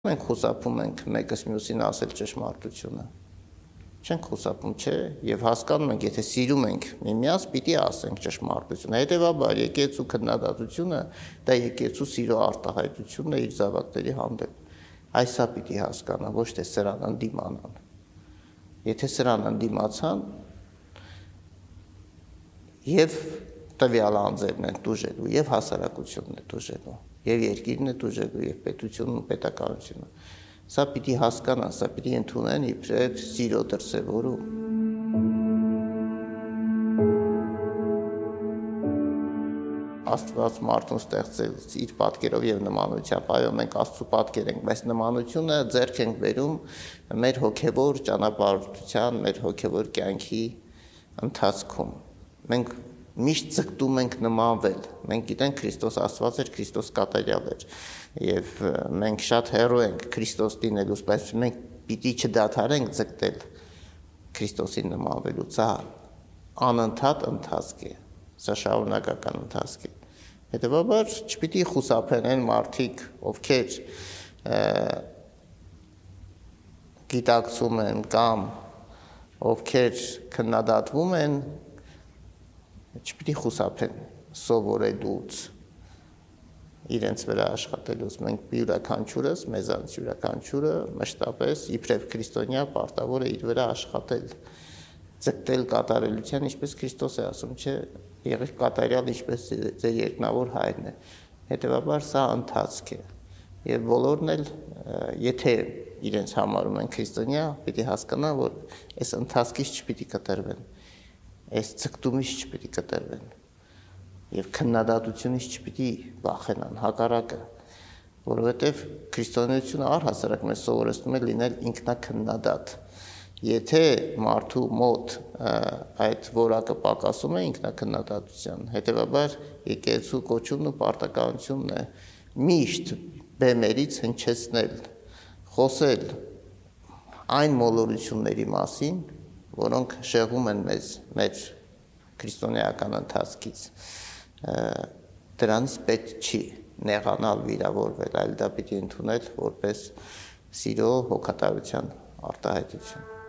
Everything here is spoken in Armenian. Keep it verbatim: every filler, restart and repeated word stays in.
Մենք խուսափում ենք մեկս մյուսին ասել ճշմարտությունը։ Չենք խուսափում, չէ, եւ հասկանում ենք, եթե սիրում ենք միմյանց, պիտի ասենք ճշմարտությունը։ Հետևաբար եկեղեցու քննադատությունը դա եկեղեցու սիրո արտահայտությունն է իր զավակների հանդեպ։ Այսա պիտի հասկանան, ոչ թե սրան ընդդիմանան։ Եթե սրան ընդդիմացան, եւ տվյալ անձերն են տուժելու, եւ հասարակությունն է տուժելու, եւ երկիրն է տուժելու, եւ պետությունն ու պետականությունը։ Սա պիտի հասկանան, սա պիտի ընդունեն իբրև սիրո դրսևորում։ Աստված մարդուն ստեղծեց իր պատկերով եւ նմանությամբ, այո, մենք Աստծո պատկեր ենք, բայց նմանությունը ձեռք ենք բերում մեր հոգեվոր ճանապարհորդության, մեր հոգեվոր կյանքի ընթացքում։ Մենք միշտ ձգտում ենք նմանվել։ Մենք գիտենք Քրիստոս Աստված էր, Քրիստոս կատարյալ էր, եւ մենք շատ հեռու ենք Քրիստոս դինելուց, բայց մենք պիտի չդադարենք ձգտել Քրիստոսին նմանվելուց։ Սա անընդհատ ընթացք է, սա շարունակական ընթացք է։ Հետևաբար չպիտի խուսափեն այն մարդիկ, ովքեր գիտակցում են կամ ովքեր քննադատվում են, չպիտի խուսափեն սովորելուց, իրենց վրա աշխատելուց։ Մենք յուրաքանչյուրս, մեզանից յուրաքանչյուրը մշտապես իբրև քրիստոնյա պարտավոր է իր վրա աշխատել, ձգտել կատարելության, ինչպես Քրիստոս է ասում, չէ, եղեք կատարյալ, ինչպես ձեր երկնավոր հայրն է։ Հետևաբար սա ընթացք է, եւ բոլորն էլ, եթե իրենց համարում են քրիստոնյա, պիտի հասկանան, որ այս ընթացքից չպիտի կտրվեն, այս ցկտումից չպիտի կտրվեն եւ քննադատությունից չպիտի վախենան, հակառակը, որովհետեւ քրիստոնեությունը առհասարակ մեզ սովորեցնում է լինել ինքնակնդադատ։ Եթե մարդու մոտ այդ որակը պակասում է ինքնակնդադատության, հետեւաբար եկեղեցու կոչումն ու պարտականությունն է միշտ բեմերից հնչեցնել, խոսել այն մոլորությունների մասին, որոնք շեղում են մեզ մեր քրիստոնեական ընթացքից, դրանից պետք չի նեղանալ, վիրավորվել, այլ դա պիտի ընդունել որպես սիրո հոգատարության արտահայտություն։